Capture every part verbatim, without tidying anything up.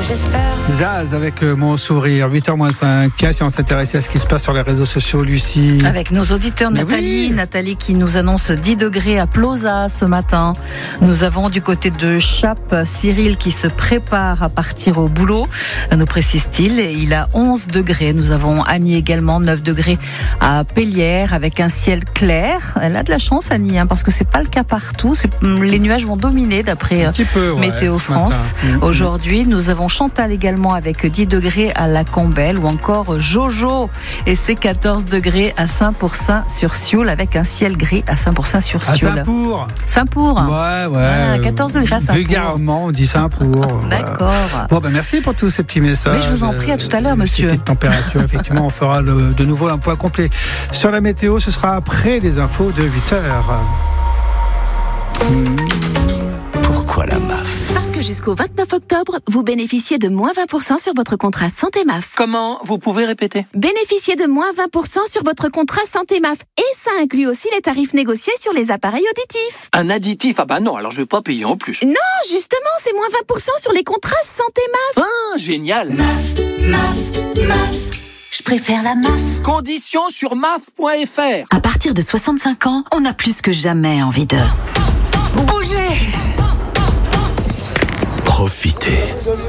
j'espère. Zaz avec euh, mon sourire, huit heures moins cinq. Tiens, si on s'intéressait à ce qui se passe sur les réseaux sociaux, Lucie. Avec nos auditeurs, Mais Nathalie, oui. Nathalie qui nous annonce dix degrés à Plauzat ce matin. Nous avons du côté de Chappe, Cyril qui se prépare à partir au boulot, nous précise-t-il, et il a onze degrés. Nous avons Annie également, neuf degrés à Pellières, avec un ciel clair. Elle a de la chance, Annie, hein, parce que c'est pas le cas partout. C'est, les nuages vont dominer d'après Un petit peu, ouais, Météo ce France. matin. Aujourd'hui, nous avons Chantal également avec dix degrés à La Combelle, ou encore Jojo et ses quatorze degrés à Saint-Pourçain-sur-Sioule, avec un ciel gris à À Saint-Pourçain-sur-Sioule. Saint-Pour. Saint-Pour. Ouais, ouais. Ah, quatorze degrés à Saint-Pour. Vulgairement, on dit Saint-Pour. D'accord. Voilà. Bon, ben merci pour tous ces petits messages. Mais je vous en prie, à tout à l'heure, euh, monsieur. Ces petites températures, effectivement, on fera le- de nouveau un point complet sur la météo. Ce sera après les infos de huit heures. Pourquoi la M A F ? Parce que jusqu'au vingt-neuf octobre, vous bénéficiez de moins vingt pour cent sur votre contrat Santé M A F. Comment ? Vous pouvez répéter ? Bénéficiez de moins vingt pour cent sur votre contrat Santé M A F. Et ça inclut aussi les tarifs négociés sur les appareils auditifs. Un additif ? Ah bah non, alors je vais pas payer en plus. Non, justement, c'est moins vingt pour cent sur les contrats Santé M A F. Ah, génial ! M A F, M A F, M A F. Je préfère la M A F. Conditions sur M A F point F R. À partir de soixante-cinq ans, on a plus que jamais envie de bouger. Profitez.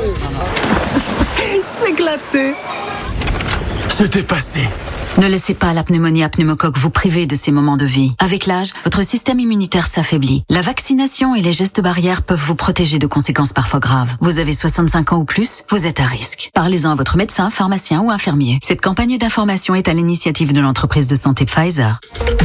S'éclater. Se dépasser. Ne laissez pas la pneumonie à pneumocoque vous priver de ces moments de vie. Avec l'âge, votre système immunitaire s'affaiblit. La vaccination et les gestes barrières peuvent vous protéger de conséquences parfois graves. Vous avez soixante-cinq ans ou plus, vous êtes à risque. Parlez-en à votre médecin, pharmacien ou infirmier. Cette campagne d'information est à l'initiative de l'entreprise de santé Pfizer.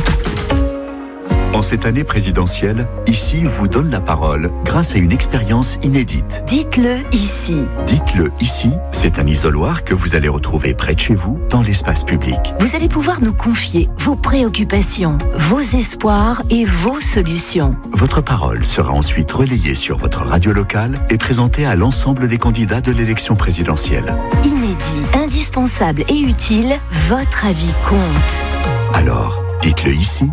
En cette année présidentielle, Ici vous donne la parole grâce à une expérience inédite. Dites-le ici. Dites-le ici, c'est un isoloir que vous allez retrouver près de chez vous, dans l'espace public. Vous allez pouvoir nous confier vos préoccupations, vos espoirs et vos solutions. Votre parole sera ensuite relayée sur votre radio locale et présentée à l'ensemble des candidats de l'élection présidentielle. Inédit, indispensable et utile, votre avis compte. Alors, dites-le ici.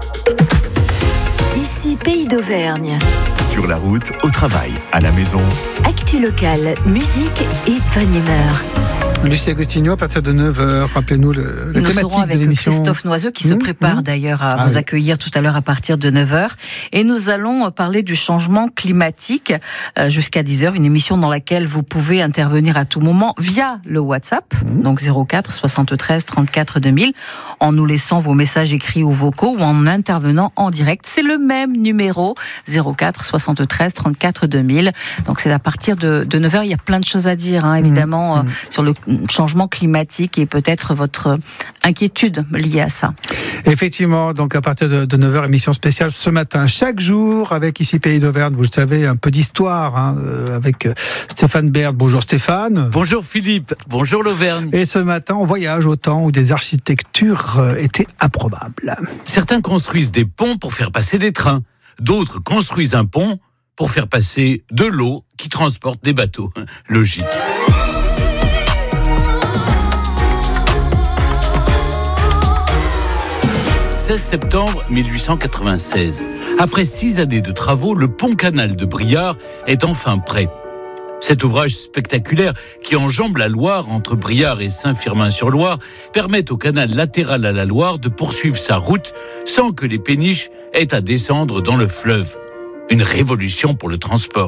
Ici, Pays d'Auvergne. Sur la route, au travail, à la maison. Actu locale, musique et bonne humeur. Lucie Agostinho, à partir de neuf heures, rappelez-nous le, le Nous thématique serons avec de l'émission. Christophe Noiseau qui se Mmh, prépare mmh. d'ailleurs à Ah vous oui. accueillir tout à l'heure à partir de neuf heures. Et nous allons parler du changement climatique euh, jusqu'à dix heures, une émission dans laquelle vous pouvez intervenir à tout moment via le WhatsApp, Mmh. donc zéro quatre soixante-treize trente-quatre deux mille, en nous laissant vos messages écrits ou vocaux ou en intervenant en direct. C'est le même numéro, zéro quatre soixante-treize trente-quatre deux mille. Donc c'est à partir de, de neuf heures. Il y a plein de choses à dire, hein, évidemment, Mmh. euh, sur le changement climatique et peut-être votre inquiétude liée à ça. Effectivement, donc à partir de, de neuf heures, émission spéciale ce matin, chaque jour, avec ici Pays d'Auvergne, vous le savez, un peu d'histoire, hein, euh, avec euh, Stéphane Baird. Bonjour Stéphane. Bonjour Philippe, bonjour l'Auvergne. Et ce matin, on voyage au temps où des architectures euh, étaient improbables. Certains construisent des ponts pour faire passer des trains. D'autres construisent un pont pour faire passer de l'eau qui transporte des bateaux. Logique. seize septembre mille huit cent quatre-vingt-seize. Après six années de travaux, le pont-canal de Briare est enfin prêt. Cet ouvrage spectaculaire qui enjambe la Loire entre Briare et Saint-Firmin-sur-Loire permet au canal latéral à la Loire de poursuivre sa route sans que les péniches aient à descendre dans le fleuve. Une révolution pour le transport.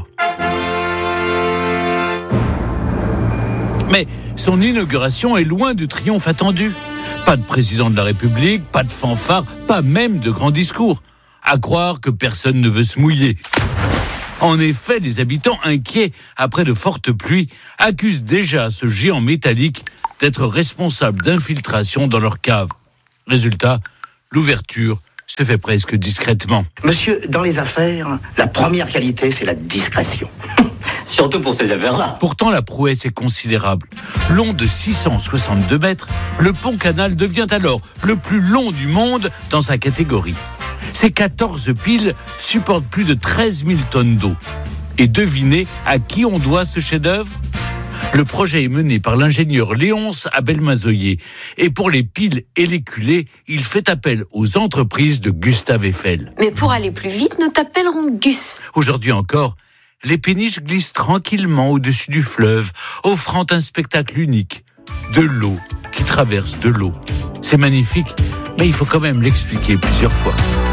Mais son inauguration est loin du triomphe attendu. Pas de président de la République, pas de fanfare, pas même de grands discours. À croire que personne ne veut se mouiller. En effet, les habitants inquiets après de fortes pluies accusent déjà ce géant métallique d'être responsable d'infiltration dans leur cave. Résultat, l'ouverture se fait presque discrètement. Monsieur, dans les affaires, la première qualité, c'est la discrétion. Surtout pour ces affaires-là. Pourtant, la prouesse est considérable. Long de six cent soixante-deux mètres, le pont-canal devient alors le plus long du monde dans sa catégorie. Ces quatorze piles supportent plus de treize mille tonnes d'eau. Et devinez à qui on doit ce chef-d'œuvre ? Le projet est mené par l'ingénieur Léonce Abel-Mazoyer. Et pour les piles et les culées, il fait appel aux entreprises de Gustave Eiffel. Mais pour aller plus vite, nous t'appellerons Gus. Aujourd'hui encore, les péniches glissent tranquillement au-dessus du fleuve, offrant un spectacle unique. De l'eau qui traverse de l'eau. C'est magnifique, mais il faut quand même l'expliquer plusieurs fois.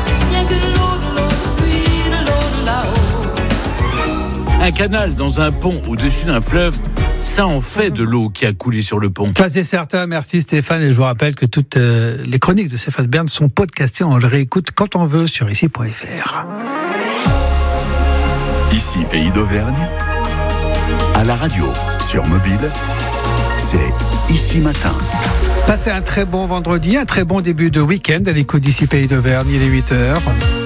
Un canal dans un pont au-dessus d'un fleuve, ça en fait de l'eau qui a coulé sur le pont. Ça c'est certain, merci Stéphane. Et je vous rappelle que toutes euh, les chroniques de Stéphane Bern sont podcastées, on les réécoute quand on veut sur ici point f r. Ici Pays d'Auvergne, à la radio, sur mobile, c'est Ici Matin. Passez un très bon vendredi, un très bon début de week-end à l'écoute d'Ici Pays d'Auvergne, il est huit heures.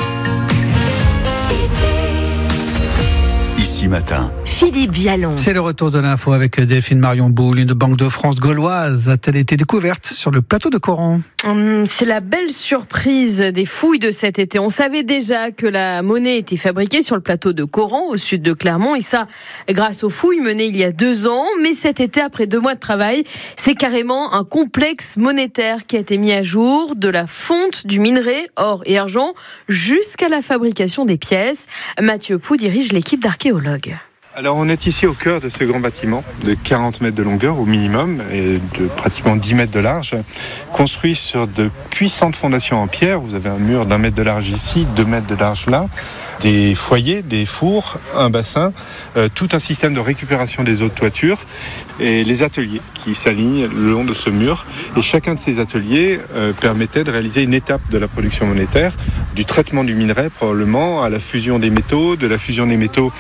Ici Matin. Philippe Vialon. C'est le retour de l'info avec Delphine Marion Boule. Une banque de France gauloise a-t-elle été découverte sur le plateau de Coran ? Hum, c'est la belle surprise des fouilles de cet été. On savait déjà que la monnaie était fabriquée sur le plateau de Coran, au sud de Clermont, et ça grâce aux fouilles menées il y a deux ans. Mais cet été, après deux mois de travail, c'est carrément un complexe monétaire qui a été mis à jour, de la fonte du minerai, or et argent, jusqu'à la fabrication des pièces. Mathieu Pou dirige l'équipe d'archéologues. Alors on est ici au cœur de ce grand bâtiment de quarante mètres de longueur au minimum et de pratiquement dix mètres de large, construit sur de puissantes fondations en pierre. Vous avez un mur d'un mètre de large ici, deux mètres de large là, des foyers, des fours, un bassin, euh, tout un système de récupération des eaux de toiture et les ateliers qui s'alignent le long de ce mur. Et chacun de ces ateliers euh, permettait de réaliser une étape de la production monétaire, du traitement du minerai probablement, à la fusion des métaux, de la fusion des métaux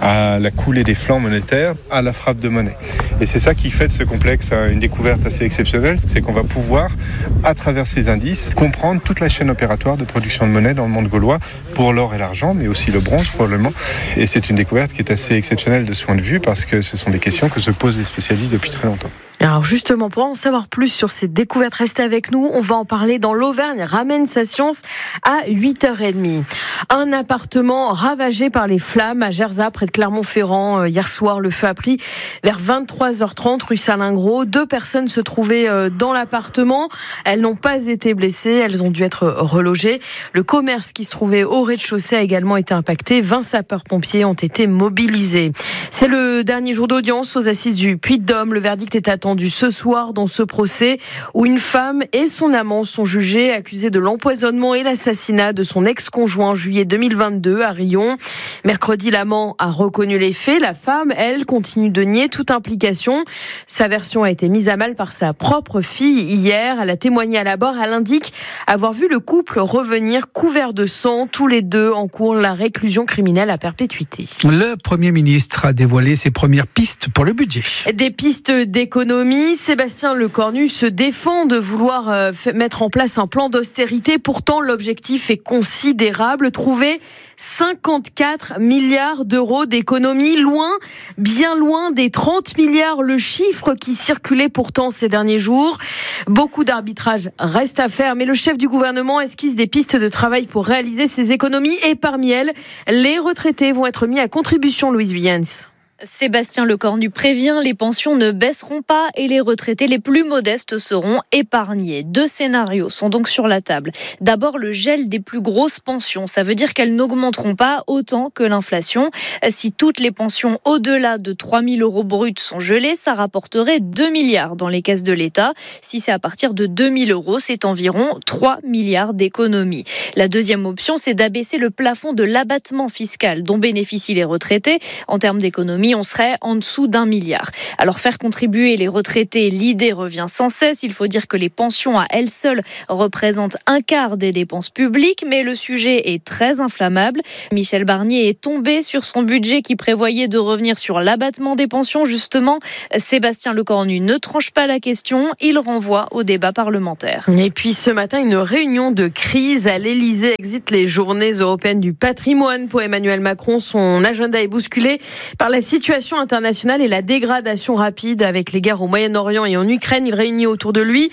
à la coulée des flancs monétaires, à la frappe de monnaie. Et c'est ça qui fait de ce complexe une découverte assez exceptionnelle, c'est qu'on va pouvoir, à travers ces indices, comprendre toute la chaîne opératoire de production de monnaie dans le monde gaulois, pour l'or et l'argent, mais aussi le bronze probablement. Et c'est une découverte qui est assez exceptionnelle de ce point de vue, parce que ce sont des questions que se posent les spécialistes depuis très longtemps. Alors justement, pour en savoir plus sur ces découvertes, restez avec nous. On va en parler dans l'Auvergne ramène sa science à huit heures trente. Un appartement ravagé par les flammes à Gerzat, près de Clermont-Ferrand. Hier soir, le feu a pris vers vingt-trois heures trente, rue Salingros. Deux personnes se trouvaient dans l'appartement. Elles n'ont pas été blessées. Elles ont dû être relogées. Le commerce qui se trouvait au rez-de-chaussée a également été impacté. vingt sapeurs-pompiers ont été mobilisés. C'est le dernier jour d'audience aux assises du Puy-de-Dôme. Le verdict est attendu ce soir dans ce procès où une femme et son amant sont jugés, accusés de l'empoisonnement et l'assassinat de son ex-conjoint en juillet deux mille vingt-deux à Riom. Mercredi, l'amant a reconnu les faits. La femme, elle, continue de nier toute implication. Sa version a été mise à mal par sa propre fille hier. Elle a témoigné à la barre. Elle indique avoir vu le couple revenir couvert de sang. Tous les deux encourent la réclusion criminelle à perpétuité. Le Premier ministre a dévoilé ses premières pistes pour le budget. Des pistes d'économie. Sébastien Lecornu se défend de vouloir euh, mettre en place un plan d'austérité. Pourtant, l'objectif est considérable. Trouver cinquante-quatre milliards d'euros d'économies, loin, bien loin des trente milliards, le chiffre qui circulait pourtant ces derniers jours. Beaucoup d'arbitrage reste à faire, mais le chef du gouvernement esquisse des pistes de travail pour réaliser ces économies et parmi elles, les retraités vont être mis à contribution, Louise Williams. Sébastien Lecornu prévient, les pensions ne baisseront pas et les retraités les plus modestes seront épargnés. Deux scénarios sont donc sur la table. D'abord, le gel des plus grosses pensions. Ça veut dire qu'elles n'augmenteront pas autant que l'inflation. Si toutes les pensions au-delà de trois mille euros bruts sont gelées, ça rapporterait deux milliards dans les caisses de l'État. Si c'est à partir de deux mille euros, c'est environ trois milliards d'économies. La deuxième option, c'est d'abaisser le plafond de l'abattement fiscal dont bénéficient les retraités. En termes d'économie, on serait en dessous d'un milliard. Alors faire contribuer les retraités, l'idée revient sans cesse. Il faut dire que les pensions à elles seules représentent un quart des dépenses publiques, mais le sujet est très inflammable. Michel Barnier est tombé sur son budget qui prévoyait de revenir sur l'abattement des pensions. Justement, Sébastien Lecornu ne tranche pas la question, il renvoie au débat parlementaire. Et puis ce matin, une réunion de crise à l'Élysée exit les journées européennes du patrimoine. Pour Emmanuel Macron, son agenda est bousculé par la situation situation internationale et la dégradation rapide avec les guerres au Moyen-Orient et en Ukraine. Il réunit autour de lui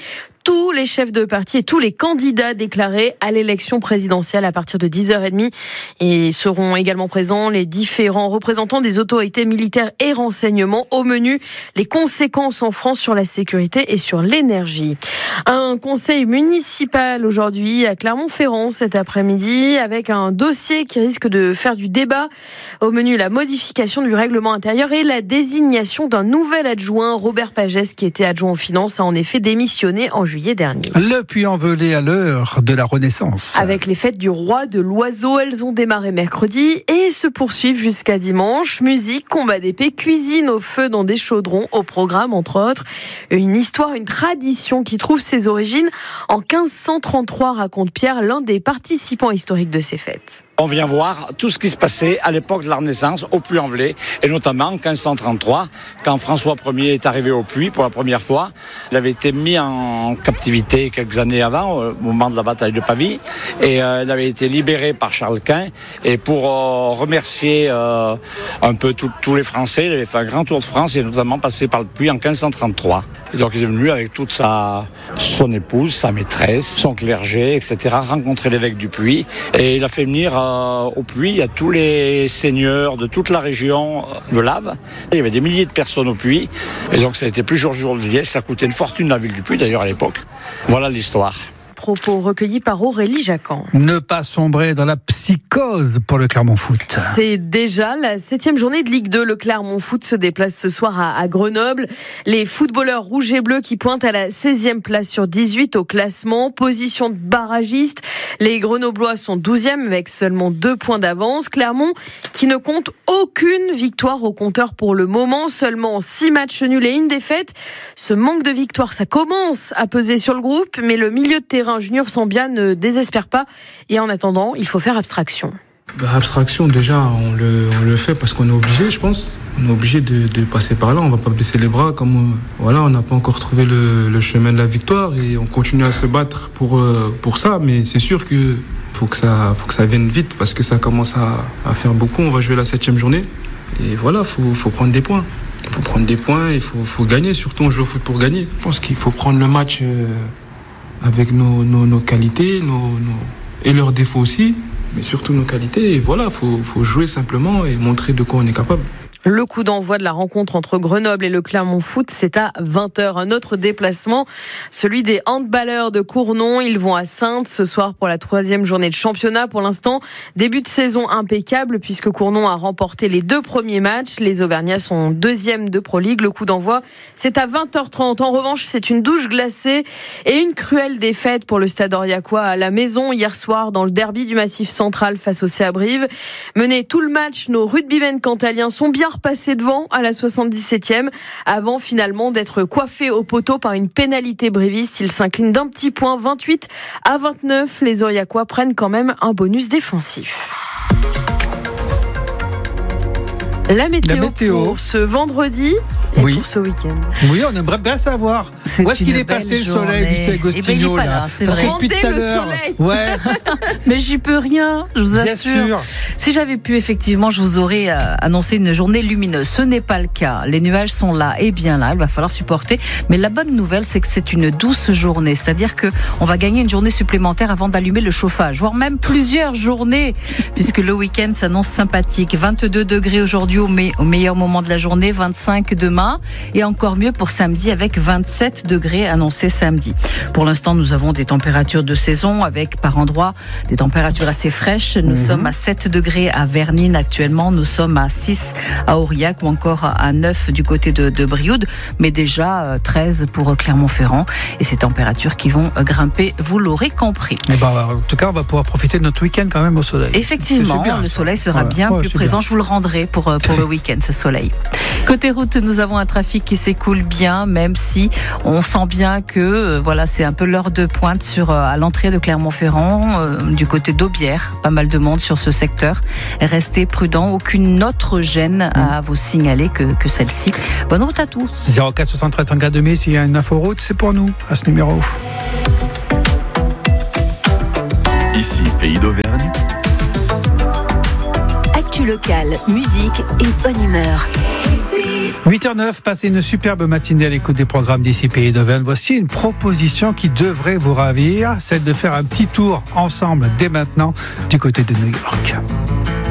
tous les chefs de parti et tous les candidats déclarés à l'élection présidentielle à partir de dix heures trente. Et seront également présents les différents représentants des autorités militaires et renseignements. Au menu, les conséquences en France sur la sécurité et sur l'énergie. Un conseil municipal aujourd'hui à Clermont-Ferrand cet après-midi avec un dossier qui risque de faire du débat. Au menu, la modification du règlement intérieur et la désignation d'un nouvel adjoint. Robert Pagès, qui était adjoint aux finances, a en effet démissionné en juillet dernier. Le Puy-en-Velay à l'heure de la Renaissance. Avec les fêtes du roi de l'oiseau, elles ont démarré mercredi et se poursuivent jusqu'à dimanche. Musique, combat d'épée, cuisine au feu dans des chaudrons, au programme entre autres. Une histoire, une tradition qui trouve ses origines en quinze cent trente-trois, raconte Pierre, l'un des participants historiques de ces fêtes. On vient voir tout ce qui se passait à l'époque de la Renaissance au Puy-en-Velay, et notamment en quinze cent trente-trois, quand François Ier est arrivé au Puy pour la première fois. Il avait été mis en captivité quelques années avant, au moment de la bataille de Pavie, et euh, il avait été libéré par Charles Quint. Et pour euh, remercier euh, un peu tous les Français, il avait fait un grand tour de France, il est notamment passé par le Puy en quinze cent trente-trois. Et donc il est venu avec toute sa, son épouse, sa maîtresse, son clergé, et cetera, rencontrer l'évêque du Puy, et il a fait venir euh, au Puy, il y a tous les seigneurs de toute la région de Lave. Il y avait des milliers de personnes au Puy. Et donc ça a été plusieurs jours de liesse. Ça coûtait une fortune la ville du Puy d'ailleurs à l'époque. Voilà l'histoire. Propos recueillis par Aurélie Jacquan. Ne pas sombrer dans la psychose pour le Clermont Foot. C'est déjà la septième journée de Ligue deux. Le Clermont Foot se déplace ce soir à, à Grenoble. Les footballeurs rouges et bleus qui pointent à la seizième place sur dix-huit au classement. Position de barragiste. Les Grenoblois sont douzième avec seulement deux points d'avance. Clermont qui ne compte aucune victoire au compteur pour le moment. Seulement six matchs nuls et une défaite. Ce manque de victoire, ça commence à peser sur le groupe, mais le milieu de terrain Junior Sambia ne désespère pas et en attendant, il faut faire abstraction. Bah, abstraction, déjà, on le, on le fait parce qu'on est obligé, je pense. On est obligé de, de passer par là, on ne va pas baisser les bras. Comme, euh, voilà, on n'a pas encore trouvé le, le chemin de la victoire et on continue à se battre pour, euh, pour ça. Mais c'est sûr qu'il faut que ça, faut que ça vienne vite parce que ça commence à, à faire beaucoup. On va jouer la septième journée et voilà, il faut, faut prendre des points. Il faut prendre des points, il faut, faut gagner. Surtout, on joue au foot pour gagner. Je pense qu'il faut prendre le match... Euh, avec nos, nos, nos qualités nos, nos, et leurs défauts aussi, mais surtout nos qualités. Et voilà, il faut, faut jouer simplement et montrer de quoi on est capable. Le coup d'envoi de la rencontre entre Grenoble et le Clermont Foot, c'est à vingt heures. Un autre déplacement, celui des handballeurs de Cournon. Ils vont à Saintes ce soir pour la troisième journée de championnat. Pour l'instant, début de saison impeccable puisque Cournon a remporté les deux premiers matchs. Les Auvergnats sont deuxième de Pro League. Le coup d'envoi, c'est à vingt heures trente. En revanche, c'est une douche glacée et une cruelle défaite pour le Stade Aurillacois à la maison hier soir dans le derby du Massif Central face au C A Brive. Mené tout le match, nos rugbymen cantaliens sont bien passé devant à la soixante-dix-septième avant finalement d'être coiffé au poteau par une pénalité briviste. Ils s'inclinent d'un petit point, vingt-huit à vingt-neuf. Les Aurillacois prennent quand même un bonus défensif. La météo, La météo. pour ce vendredi et oui. pour ce week-end. Oui, on aimerait bien savoir. C'est où est-ce qu'il une est passé belle le soleil journée. du Ségostino Eh ben, il est pas là, là, c'est Parce vrai. que depuis tout à Montez le l'heure. soleil. Ouais. Mais j'y peux rien, je vous Bien assure. sûr. Si j'avais pu, effectivement, je vous aurais euh, annoncé une journée lumineuse. Ce n'est pas le cas. Les nuages sont là et bien là. Il va falloir supporter. Mais la bonne nouvelle, c'est que c'est une douce journée. C'est-à-dire que on va gagner une journée supplémentaire avant d'allumer le chauffage, voire même plusieurs journées, puisque le week-end s'annonce sympathique. vingt-deux degrés aujourd'hui au, me- au meilleur moment de la journée, vingt-cinq demain, et encore mieux pour samedi avec vingt-sept degrés annoncés samedi. Pour l'instant, nous avons des températures de saison avec par endroits des températures assez fraîches. Nous mmh. sommes à sept degrés à Vernines actuellement, nous sommes à six à Aurillac ou encore à neuf du côté de, de Brioude, mais déjà treize pour Clermont-Ferrand et ces températures qui vont grimper, vous l'aurez compris. Et ben, en tout cas, on va pouvoir profiter de notre week-end quand même au soleil. Effectivement, c'est, c'est bien, le soleil sera ouais. bien ouais, plus présent. Bien. Je vous le rendrai pour, pour le week-end, ce soleil. Côté route, nous avons un trafic qui s'écoule bien, même si on sent bien que euh, voilà, c'est un peu l'heure de pointe sur, euh, à l'entrée de Clermont-Ferrand, euh, du côté d'Aubière. Pas mal de monde sur ce secteur. Restez prudents, aucune autre gêne mmh. à vous signaler que, que celle-ci. Bonne route à tous. zéro quatre soixante-treize trente-quatre deux mille, s'il y a une info route, c'est pour nous, à ce numéro. Ici, Pays d'Auvergne. Actu locale, musique et bonne humeur. Ici. huit heures neuf, passez une superbe matinée à l'écoute des programmes d'ici Pays d'Auvergne. Voici une proposition qui devrait vous ravir, celle de faire un petit tour ensemble dès maintenant du côté de New York.